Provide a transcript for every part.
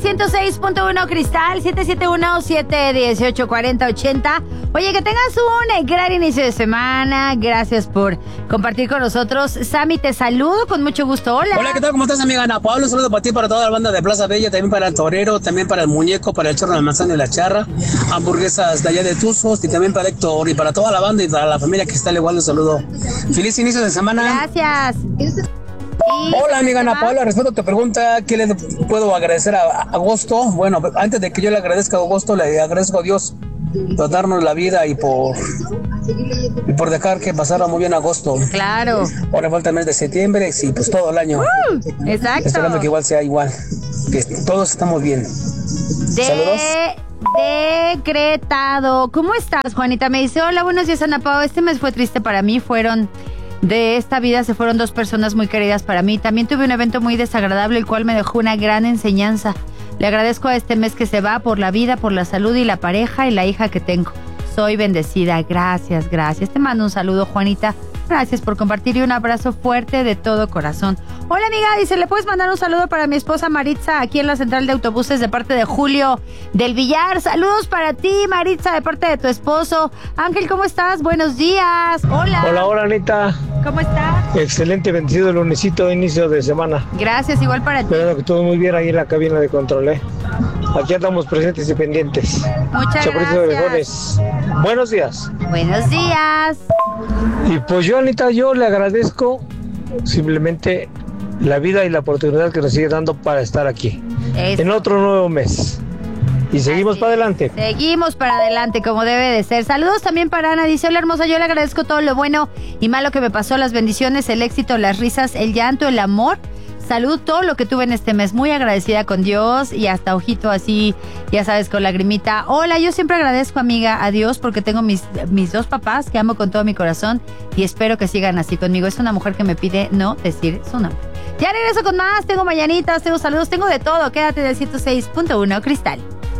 106.1 Cristal, 771-718-4080. Oye, que tengas un gran inicio de semana. Gracias por compartir con nosotros. Sammy, te saludo con mucho gusto. Hola. Hola, ¿qué tal? ¿Cómo estás, amiga Ana Paula? Un saludo para ti, para toda la banda de Plaza Bella, también para el torero, también para el muñeco, para el chorro de la manzana y la charra, hamburguesas de allá de Tuzos, y también para Héctor y para toda la banda y para la familia que está al igual. Un saludo. Feliz inicio de semana. Gracias. Hola, amiga Ana Paula, respeto a tu pregunta, ¿qué le puedo agradecer a Agosto? Bueno, antes de que yo le agradezca a Agosto, le agradezco a Dios por darnos la vida y por dejar que pasara muy bien agosto. Claro. Ahora falta el mes de septiembre, sí, pues todo el año. Exacto. Esperando que igual sea igual, que todos estamos bien. Saludos. Decretado. ¿Cómo estás, Juanita? Me dice, hola, buenos días, Ana Pao. Este mes fue triste para mí, de esta vida se fueron dos personas muy queridas para mí. También tuve un evento muy desagradable, el cual me dejó una gran enseñanza. Le agradezco a este mes que se va por la vida, por la salud y la pareja y la hija que tengo. Soy bendecida. Gracias, gracias. Te mando un saludo, Juanita. Gracias por compartir y un abrazo fuerte de todo corazón. Hola, amiga, dice, ¿le puedes mandar un saludo para mi esposa Maritza aquí en la central de autobuses de parte de Julio del Villar? Saludos para ti, Maritza, de parte de tu esposo. Ángel, ¿cómo estás? Buenos días. Hola. Hola, Anita. ¿Cómo estás? Excelente, bendecido lunesito, inicio de semana. Gracias, igual para ti. Espero que todo muy bien ahí en la cabina de control, ¿eh? Aquí andamos presentes y pendientes. Muchas gracias. Buenos días. Buenos días. Y pues yo, Anita, yo le agradezco simplemente la vida y la oportunidad que nos sigue dando para estar aquí. Eso. En otro nuevo mes. Y seguimos para adelante. Seguimos para adelante, como debe de ser. Saludos también para Ana. Dice, hola, hermosa, yo le agradezco todo lo bueno y malo que me pasó, las bendiciones, el éxito, las risas, el llanto, el amor. Salud, todo lo que tuve en este mes. Muy agradecida con Dios y hasta ojito así, ya sabes, con lagrimita. Hola, yo siempre agradezco, amiga, a Dios porque tengo mis dos papás que amo con todo mi corazón y espero que sigan así conmigo. Es una mujer que me pide no decir su nombre. Ya regreso con más. Tengo mañanitas, tengo saludos, tengo de todo. Quédate del 106.1 Cristal.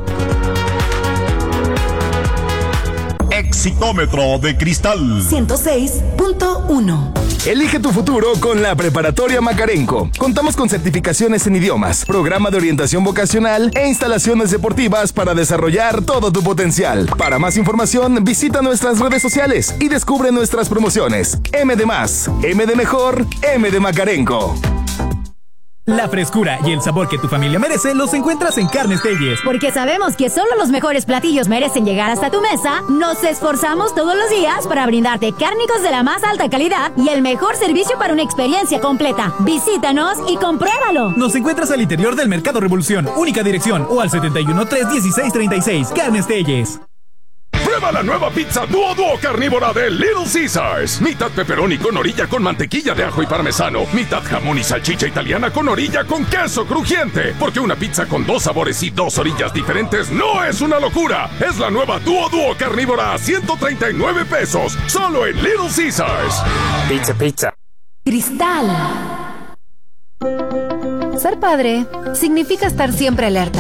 Exitómetro de Cristal 106.1. Elige tu futuro con la Preparatoria Macarenco. Contamos con certificaciones en idiomas, programa de orientación vocacional e instalaciones deportivas para desarrollar todo tu potencial. Para más información, visita nuestras redes sociales y descubre nuestras promociones. M de más, M de mejor, M de Macarenco. La frescura y el sabor que tu familia merece los encuentras en Carnes Telles. Porque sabemos que solo los mejores platillos merecen llegar hasta tu mesa, nos esforzamos todos los días para brindarte cárnicos de la más alta calidad y el mejor servicio para una experiencia completa. Visítanos y compruébalo. Nos encuentras al interior del Mercado Revolución, única dirección, o al 71-316-36. Carnes Telles. Prueba la nueva pizza Duo carnívora de Little Caesars. Mitad pepperoni con orilla con mantequilla de ajo y parmesano. Mitad jamón y salchicha italiana con orilla con queso crujiente. Porque una pizza con dos sabores y dos orillas diferentes no es una locura. Es la nueva Duo carnívora a 139 pesos. Solo en Little Caesars. Pizza. Cristal. Ser padre significa estar siempre alerta.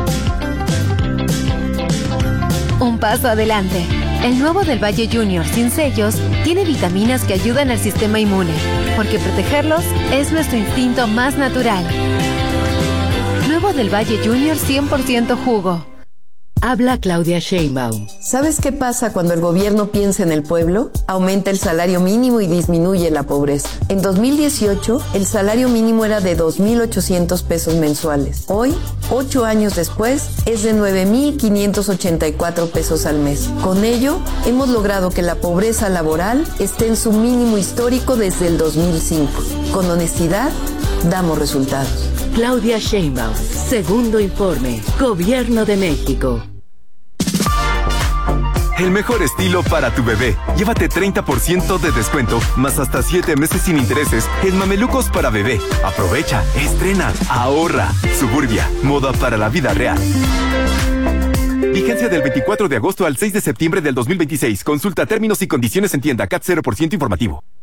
Un paso adelante. El nuevo del Valle Junior sin sellos tiene vitaminas que ayudan al sistema inmune, porque protegerlos es nuestro instinto más natural. Nuevo del Valle Junior 100% jugo. Habla Claudia Sheinbaum. ¿Sabes qué pasa cuando el gobierno piensa en el pueblo? Aumenta el salario mínimo y disminuye la pobreza. En 2018, el salario mínimo era de 2,800 pesos mensuales. Hoy, 8 años después, es de 9,584 pesos al mes. Con ello, hemos logrado que la pobreza laboral esté en su mínimo histórico desde el 2005. Con honestidad, damos resultados. Claudia Sheinbaum, segundo informe, Gobierno de México. El mejor estilo para tu bebé. Llévate 30% de descuento, más hasta 7 meses sin intereses en mamelucos para bebé. Aprovecha, estrena, ahorra. Suburbia, moda para la vida real. Vigencia del 24 de agosto al 6 de septiembre del 2026. Consulta términos y condiciones en tienda. CAT 0% informativo.